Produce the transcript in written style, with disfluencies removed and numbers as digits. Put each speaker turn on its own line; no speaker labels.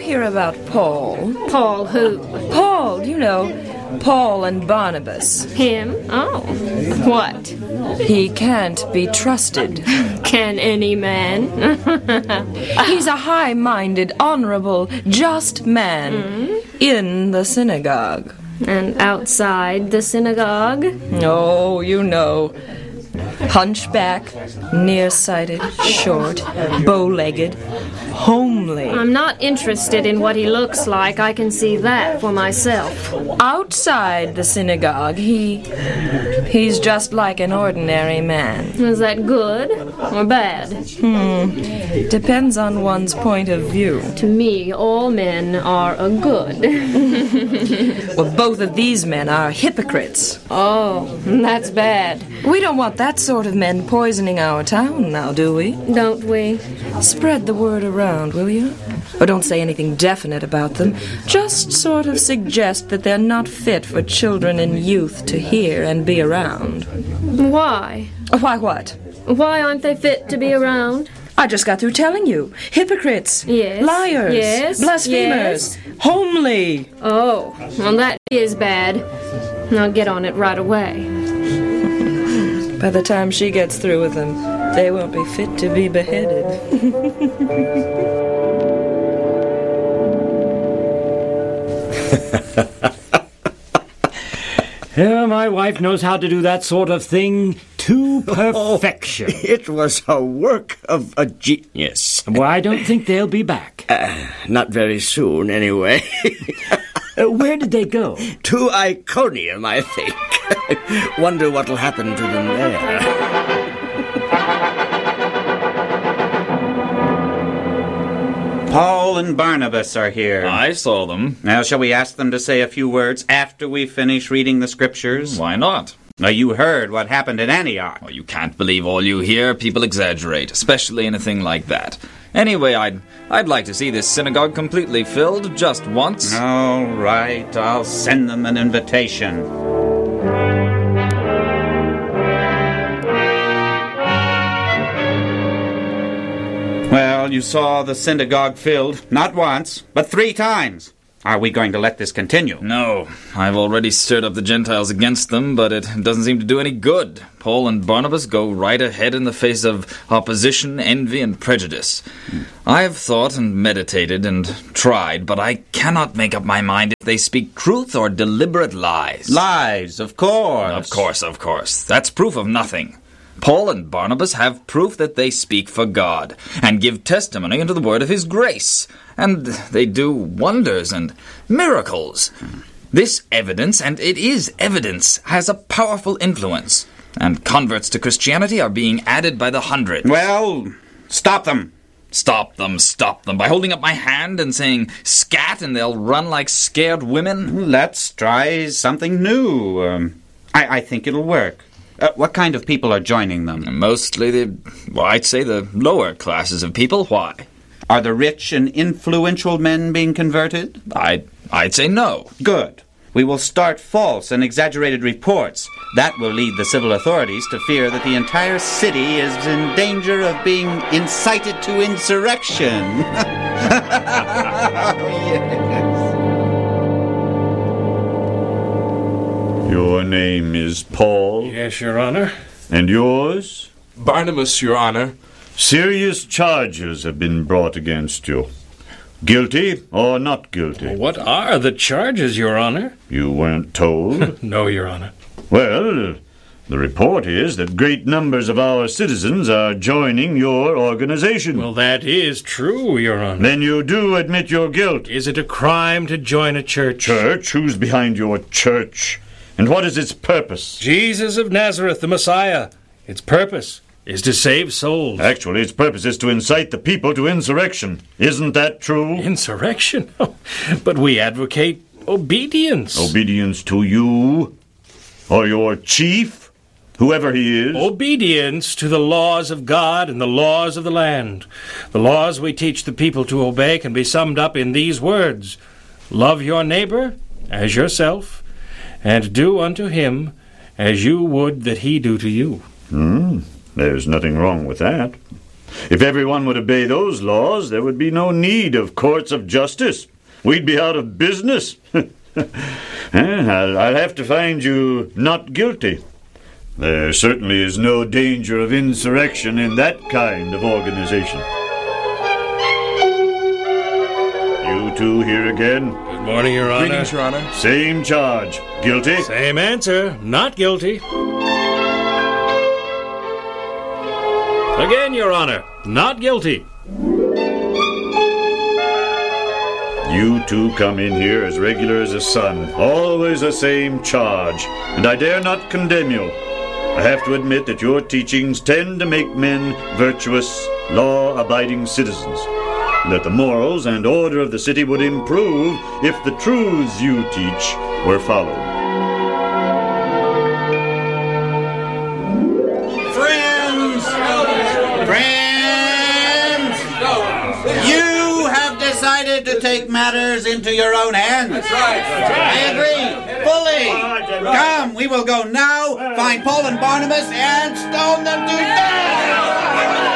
hear about Paul?
Paul who?
Paul, you know, Paul and Barnabas.
Him? Oh. What?
He can't be trusted.
Can any man?
He's a high-minded, honorable, just man in the synagogue.
And outside the synagogue?
Oh, you know. Hunchback, nearsighted, short, bow-legged, homely.
I'm not interested in what he looks like. I can see that for myself.
Outside the synagogue, he's just like an ordinary man.
Is that good or bad?
Depends on one's point of view.
To me, all men are a good.
Well, both of these men are hypocrites.
Oh, that's bad.
We don't want that sort of men poisoning our town now, do we?
Don't we?
Spread the word around, will you? Or don't say anything definite about them. Just sort of suggest that they're not fit for children and youth to hear and be around.
Why?
Why what?
Why aren't they fit to be around?
I just got through telling you. Hypocrites.
Yes.
Liars.
Yes.
Blasphemers.
Yes.
Homely.
Oh, well, that is bad. I'll get on it right away.
By the time she gets through with them, they won't be fit to be beheaded.
Yeah, my wife knows how to do that sort of thing to perfection.
Oh, it was a work of a genius.
Well, I don't think they'll be back.
Not very soon, anyway.
Where did they go?
To Iconium, I think. Wonder what'll happen to them there.
Paul and Barnabas are here.
I saw them.
Now, shall we ask them to say a few words after we finish reading the scriptures?
Why not?
Now, you heard what happened at Antioch.
Oh, you can't believe all you hear. People exaggerate, especially in a thing like that. Anyway, I'd like to see this synagogue completely filled just once.
All right, I'll send them an invitation. Well, you saw the synagogue filled, not once, but 3 times. Are we going to let this continue?
No, I've already stirred up the Gentiles against them, but it doesn't seem to do any good. Paul and Barnabas go right ahead in the face of opposition, envy, and prejudice. I have thought and meditated and tried, but I cannot make up my mind if they speak truth or deliberate lies.
Lies, of course.
Of course. That's proof of nothing. Paul and Barnabas have proof that they speak for God, and give testimony unto the word of his grace, and they do wonders and miracles. This evidence, and it is evidence, has a powerful influence, and converts to Christianity are being added by the hundreds.
Well, stop them.
Stop them. By holding up my hand and saying, scat, and they'll run like scared women?
Let's try something new. I think it'll work. What kind of people are joining them?
Mostly I'd say the lower classes of people. Why?
Are the rich and influential men being converted?
I'd say no.
Good. We will start false and exaggerated reports. That will lead the civil authorities to fear that the entire city is in danger of being incited to insurrection. Yes.
Your name is Paul?
Yes, Your Honor.
And yours?
Barnabas, Your Honor.
Serious charges have been brought against you. Guilty or not guilty?
What are the charges, Your Honor?
You weren't told?
No, Your Honor.
Well, the report is that great numbers of our citizens are joining your organization.
Well, that is true, Your Honor.
Then you do admit your guilt.
Is it a crime to join a church?
Church? Who's behind your church? And what is its purpose?
Jesus of Nazareth, the Messiah. Its purpose is to save souls.
Actually, its purpose is to incite the people to insurrection. Isn't that true?
Insurrection? But we advocate obedience.
Obedience to you? Or your chief? Whoever he is?
Obedience to the laws of God and the laws of the land. The laws we teach the people to obey can be summed up in these words. Love your neighbor as yourself, and do unto him as you would that he do to you.
There's nothing wrong with that. If everyone would obey those laws, there would be no need of courts of justice. We'd be out of business. I'll have to find you not guilty. There certainly is no danger of insurrection in that kind of organization. You two here again?
Good morning, Your Honor.
Greetings, Your Honor.
Same charge. Guilty?
Same answer. Not guilty. Again, Your Honor. Not guilty.
You two come in here as regular as the sun. Always the same charge. And I dare not condemn you. I have to admit that your teachings tend to make men virtuous, law-abiding citizens. And that the morals and order of the city would improve if the truths you teach were followed.
Friends! You have decided to take matters into your own hands. That's right. I agree. Fully. Come, we will go now, find Paul and Barnabas, and stone them to death!